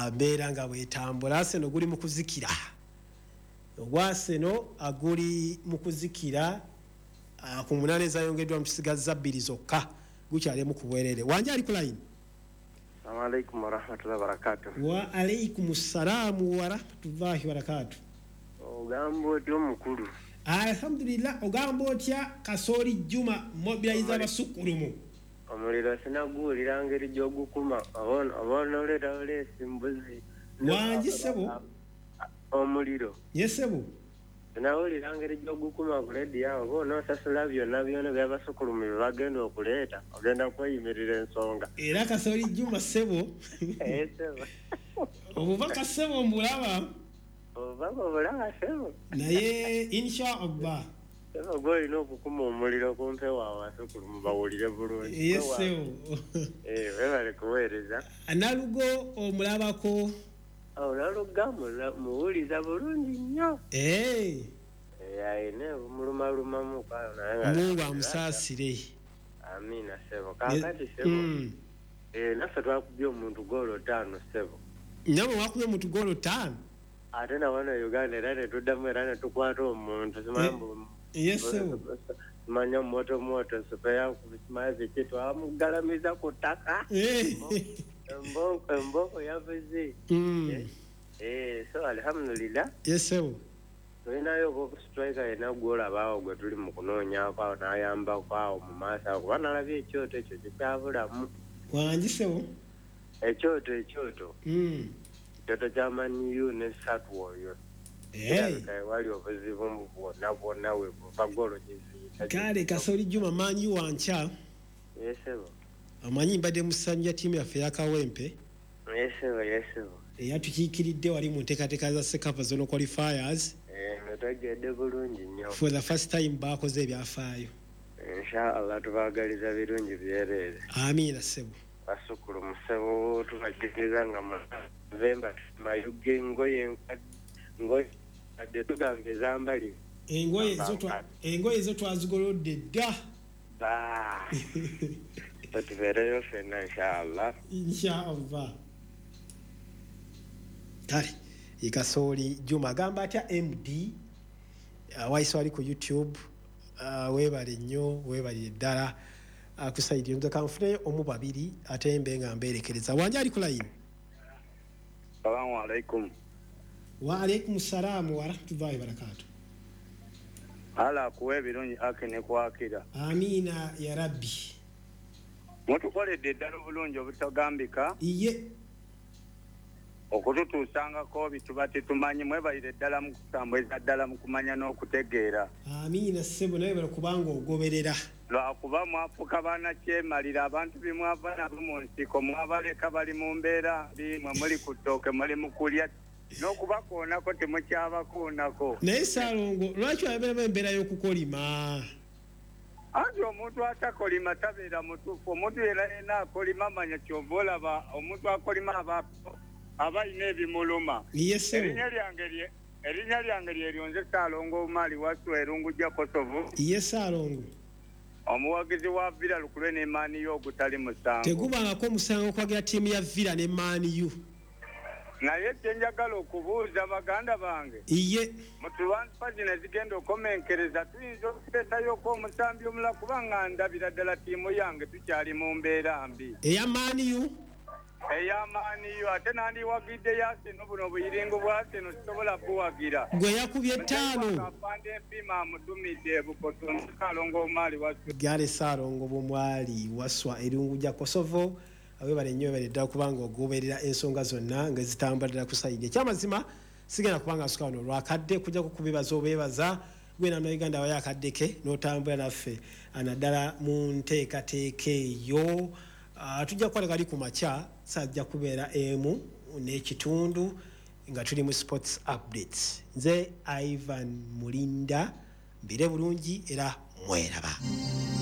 abeera nga bwetambula. Arsenal guli mu kuzikira, Arsenal aguli mu kuzikira ku 8 ezayongeddwa mu kisigaza 2 zokka, gukyalemu ku bwerere. Wanja ali ku line. Assalamu alaikum warahmatullahi wabarakatuh. Wa alaikum salamu warahmatullahi wabarakatuh. Ogamba otyo mukulu? Alhamdulillah. Ogamba otya Kasori Juma mobilize abasukulumu? Omuliro sinaguwulira ngeri gy'ogukuma abona oleta olesi mbuzi. Wanji sebo? Omuliro. Yesebo? Sinawulira ngeri gy'ogukuma ku ledi yawo bona osasula byonna by'abasukulumu bye bagenda okuleeta ogenda kweyimirira ensonga. Era Kasori Juma sebo? Sebo. Obubaka sebo mbulaba? Obubaka obulaba sebo? Naye inshallah. Sebo gwolina okukuma omuliro kumpe waawe abasukulumu bawulire bulungi. Yesebo. Webale kuweereza. Nalugo omulabako? Olwalugamu muwuliza bulungi nnyo. Ayine mulumalumamu Mungu amusaasire. Amina sebo. Kakati sebo. Naffe twakubye omuntu goolo 5 sebo. Nyama wakubye omuntu goolo 5? Ate na wano Uganda era ne tuddamu era ne tukwata omuntu simambu. Yesebo. Manya moto sipeya kubimaze kitu amugalamiza ku ttaka. Mboko yavuze. So alhamdulillah. Yesebo. Tulinayo ko striker enagwola bawo gwe tuli mu kunoonya kwa nayamba kwawo mu maaso kuba nalabye ekyoto ekyo kikyabulamu. Wanjisebo? Ekyoto. Ekyoto ky'amanyiyo ne satwoyo. Wali obuzibu bwonna we buva golo gyeziyita. Kale Kasori Juma manyi wancha. Yesebo. Amanyi mbadde musanja tiimu yaffe ya Kawempe. Yesebo. Yatukiikiridde wali mu nteekateeka za Sekafa Zone Qualifiers. Metwegedde bulungi nnyo. For the first time baakoze ebyafaayo. Inshallah tubagaliza birungi byereere. Amiina sebo. Basukulumu sebo tubagiriza nga November mayuge ngoye adde tugambe zambali. Engoye zo twazigolodde dda. Tubeereyo ffenna inshallah. Inshallah. Kale Kasori Juma agamba atya MD waiso ali ku YouTube webale nnyo webalire ddala akusaidye ndo kanfune omu babiri ate mbe nga mberekereza. Wanja ali ku line. Assalamu alaikum. Wa alaikum salamu wa rahmatullahi wa barakatuh. Ala kuwe birungi akene kwakira. Amina ya Rabbi. Mutukoledde ddala obulungi obutagambika. Iye. Okututuusangako bituba tetumanyi mwebalire ddala mu kusambweza ddala mu kumanya n'okutegeera. Amiina ssebo naye bala kubanga ogoberera. Lwakuba mwafuuka bannakyemalira abantu bimwava nabo mu nsiko mwabaleka bali mu mbeera mwe muli ku ttooke muli mu kulya n'okubakoonako temukyabakoonako. Naye Saalongo lwaki wabeeramu embeera y'okukolima? Anti omuntu atakolima tabeera mutuufu. Omuntu yenna akolima manya kyova olaba omuntu akolima abalina ebimuluma. Erinnya lyange lyerionze Saalongo Omali Waswa Erungujja Kosovo. Ye Saalongo. Omuwagizi wa Villa Lukulwe ne Man U ogutali musango. Tegubangako omusango okwagira ttiimu ya Villa ne Man U. Naye kyenjagala okubuuza baganda bange. Iye. Mutuwansipa zino zigenda okomenkereza tuyinza okuteetayoko omusambi omulala kubanga ndabira ddala ttiimu yange tukyali mu mbeera mbi. Eya Man U? Eya Man U ate nandiwagidde Arsenal buno obuyiringo bwa Arsenal sisobola buwagira. Gwe yakubye 5. Afande empima amutumidde Bukoto Saalongo Omali Waswa. Gale Saalongo Omali Waswa Erungujja Kosovo. Awebale nnyo ddala kubanga ogoberera ensonga zonna nga zitambulira ku sayidi. Ekyamazima sigenda kubanga asuka wano lwakadde kujja kukubibaza obeebaza gwena na Uganda wa yakaddeke n'otambula naffe anaddala mu nteekateeka eyo. Tujja kukola kali ku makya sajja kubeera emu n'ekitundu nga tuli mu sports updates. Nze Ivan Mulinda mbire bulungi era mweraba.